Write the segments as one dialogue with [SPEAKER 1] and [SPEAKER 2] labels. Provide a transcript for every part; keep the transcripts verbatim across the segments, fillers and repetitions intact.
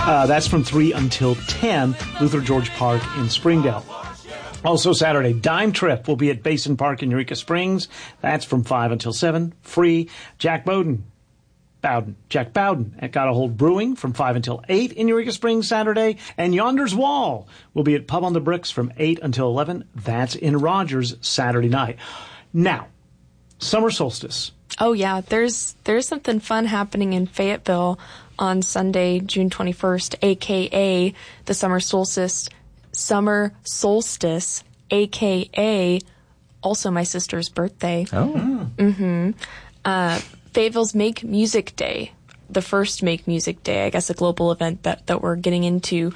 [SPEAKER 1] Uh, that's from three until ten, Luther George Park in Springdale. Also Saturday, Dime Trip will be at Basin Park in Eureka Springs. That's from five until seven, free. Jack Bowden, Bowden, Jack Bowden at Got a Hold Brewing from five until eight in Eureka Springs Saturday. And Yonder's Wall will be at Pub on the Bricks from eight until eleven. That's in Rogers Saturday night. Now, summer solstice.
[SPEAKER 2] Oh, yeah. There's there's something fun happening in Fayetteville on Sunday, June twenty-first, a k a the summer solstice. Summer solstice, a k a also my sister's birthday.
[SPEAKER 3] Oh.
[SPEAKER 2] Mm-hmm. Uh, Fayetteville's Make Music Day, the first Make Music Day, I guess a global event that, that we're getting into.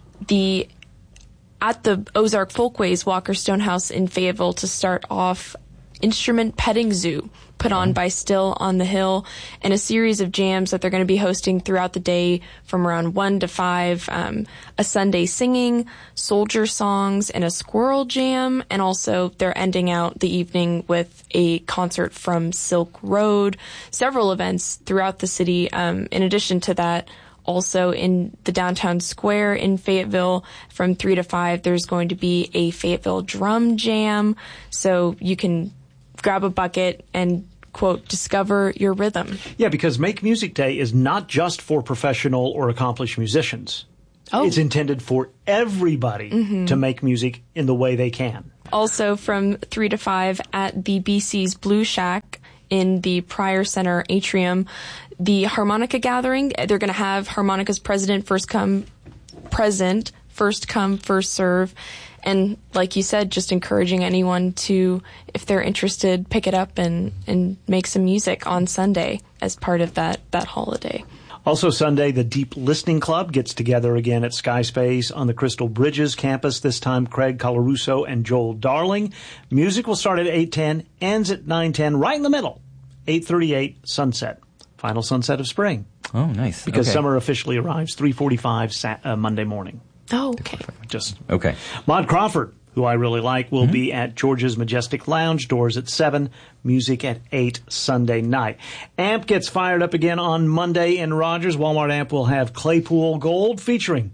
[SPEAKER 2] The at the Ozark Folkways Walker Stonehouse in Fayetteville to start off Instrument Petting Zoo, put on by Still on the Hill, and a series of jams that they're going to be hosting throughout the day from around one to five. Um, a Sunday singing, soldier songs, and a squirrel jam. And also they're ending out the evening with a concert from Silk Road. Several events throughout the city. Um, in addition to that, also in the downtown square in Fayetteville from three to five, there's going to be a Fayetteville drum jam. So you can grab a bucket and, quote, discover your rhythm.
[SPEAKER 1] Yeah, because Make Music Day is not just for professional or accomplished musicians.
[SPEAKER 2] Oh.
[SPEAKER 1] It's intended for everybody mm-hmm. to make music in the way they can.
[SPEAKER 2] Also from three to five at the B C's Blue Shack in the Pryor Center atrium, the harmonica gathering. They're going to have harmonica's president first come present, first come, first serve. And like you said, just encouraging anyone to, if they're interested, pick it up and, and make some music on Sunday as part of that, that holiday.
[SPEAKER 1] Also Sunday, the Deep Listening Club gets together again at Skyspace on the Crystal Bridges campus. This time, Craig Colarusso and Joel Darling. Music will start at eight ten, ends at nine ten, right in the middle, eight thirty-eight, sunset. Final sunset of spring.
[SPEAKER 3] Oh, nice.
[SPEAKER 1] Because
[SPEAKER 3] okay.
[SPEAKER 1] summer officially arrives three forty-five Sat- uh, Monday morning.
[SPEAKER 2] Oh, okay.
[SPEAKER 1] Just
[SPEAKER 3] okay.
[SPEAKER 1] Maude Crawford, who I really like, will
[SPEAKER 3] mm-hmm.
[SPEAKER 1] be at George's Majestic Lounge, doors at seven, music at eight Sunday night. Amp gets fired up again on Monday in Rogers. Walmart Amp will have Claypool Gold featuring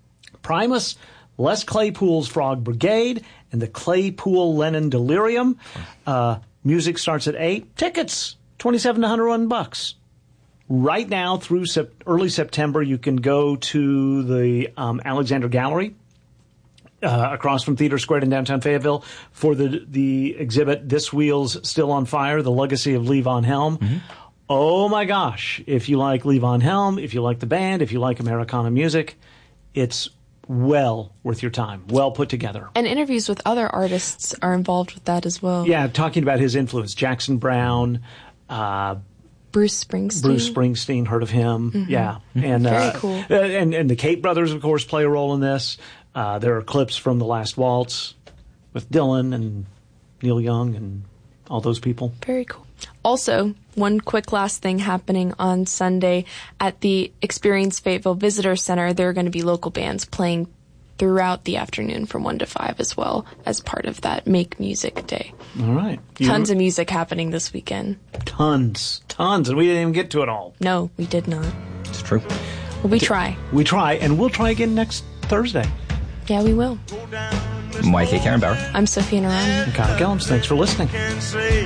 [SPEAKER 1] Primus, Les Claypool's Frog Brigade, and the Claypool Lennon Delirium. Uh, music starts at eight. Tickets, twenty-seven to one hundred one bucks. Right now through sep- early September, you can go to the um, Alexander Gallery uh, across from Theater Square in downtown Fayetteville for the the exhibit This Wheel's Still on Fire, The Legacy of Lee Von Helm. Mm-hmm. Oh my gosh, if you like Lee Von Helm, if you like the band, if you like Americana music, it's well worth your time, well put together.
[SPEAKER 2] And interviews with other artists are involved with that as well.
[SPEAKER 1] Yeah, talking about his influence, Jackson Browne, uh,
[SPEAKER 2] Bruce Springsteen.
[SPEAKER 1] Bruce Springsteen, heard of him? Mm-hmm. Yeah, and
[SPEAKER 2] very
[SPEAKER 1] uh,
[SPEAKER 2] cool.
[SPEAKER 1] And and the Kate brothers, of course, play a role in this. Uh, there are clips from The Last Waltz with Dylan and Neil Young and all those people.
[SPEAKER 2] Very cool. Also, one quick last thing happening on Sunday at the Experience Fayetteville Visitor Center. There are going to be local bands playing throughout the afternoon from one to five as well as part of that Make Music Day.
[SPEAKER 1] All right. You
[SPEAKER 2] Tons
[SPEAKER 1] know,
[SPEAKER 2] of music happening this weekend.
[SPEAKER 1] Tons. Tons. And we didn't even get to it all.
[SPEAKER 2] No, we did not.
[SPEAKER 3] It's true.
[SPEAKER 2] Well, we try.
[SPEAKER 1] We try, and we'll try again next Thursday.
[SPEAKER 2] Yeah, we will.
[SPEAKER 3] Mike A. Karen Bauer.
[SPEAKER 2] I'm Sophia Narani.
[SPEAKER 1] And Kyle Gellums. Thanks for listening.